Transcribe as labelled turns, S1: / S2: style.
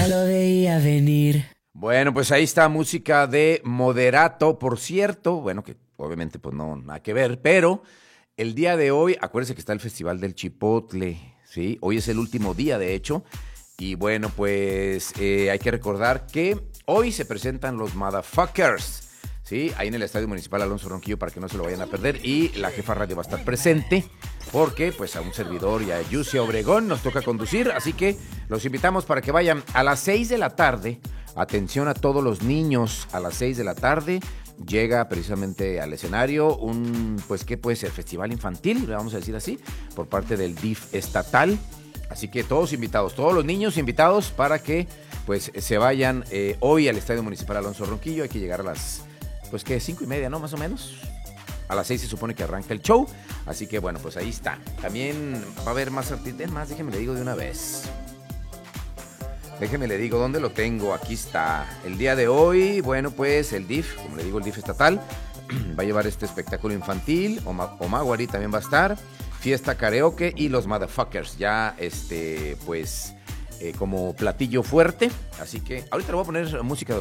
S1: Lo veía venir.
S2: Bueno, pues ahí está música de Moderato, por cierto, bueno, que obviamente pues no, nada que ver, pero el día de hoy, acuérdense que está el Festival del Chipotle, ¿sí? Hoy es el último día, de hecho, y bueno, pues hay que recordar que hoy se presentan los Motherfuckers, ¿sí? Ahí en el Estadio Municipal Alonso Ronquillo para que no se lo vayan a perder, y la jefa radio va a estar presente, porque pues a un servidor y a Yusia Obregón nos toca conducir, así que los invitamos para que vayan a las 6 de la tarde. Atención a todos los niños, a las 6 de la tarde llega precisamente al escenario un, pues, ¿qué puede ser? Festival infantil, le vamos a decir así, por parte del DIF estatal. Así que todos invitados, todos los niños invitados para que pues se vayan hoy al Estadio Municipal Alonso Ronquillo. Hay que llegar a las, pues, ¿qué? 5:30, ¿no? Más o menos. A las 6 se supone que arranca el show. Así que bueno, pues ahí está. También va a haber más artistas. Más, déjenme le digo de una vez. Déjeme le digo, ¿dónde lo tengo? Aquí está. El día de hoy, bueno, pues el DIF, como le digo, el DIF estatal, va a llevar este espectáculo infantil. Omaguari también va a estar. Fiesta karaoke y los Motherfuckers. Ya, pues, como platillo fuerte. Así que ahorita le voy a poner música